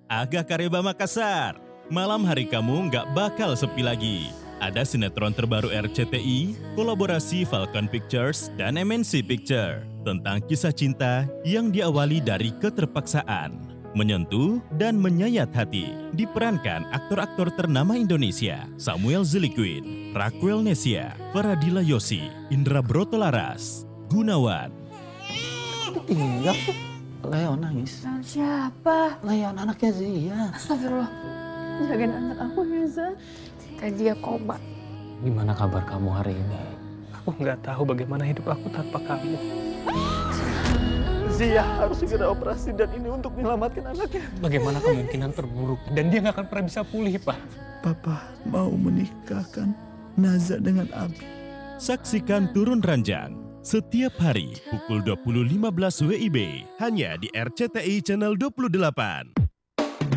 Aga Kareba Makassar. Malam hari kamu nggak bakal sepi lagi. Ada sinetron terbaru RCTI, kolaborasi Falcon Pictures dan MNC Picture tentang kisah cinta yang diawali dari keterpaksaan, menyentuh dan menyayat hati. Diperankan aktor-aktor ternama Indonesia, Samuel Ziliquin, Raquel Nesia, Faradila Yosi, Indra Brotolaras, Gunawan. Iya, Leon nangis. Leon siapa? Leon anaknya Zia. Astagfirullah. Jagain anak aku ya, Zan. Kayak dia koma. Gimana kabar kamu hari ini? Aku nggak tahu bagaimana hidup aku tanpa kamu. Zia harus segera operasi dan ini untuk menyelamatkan anaknya. Bagaimana kemungkinan terburuk? Dan dia nggak akan pernah bisa pulih, Pak. Papa mau menikahkan Naza dengan Abi. Saksikan Turun Ranjang setiap hari pukul 20.15 WIB hanya di RCTI Channel 28.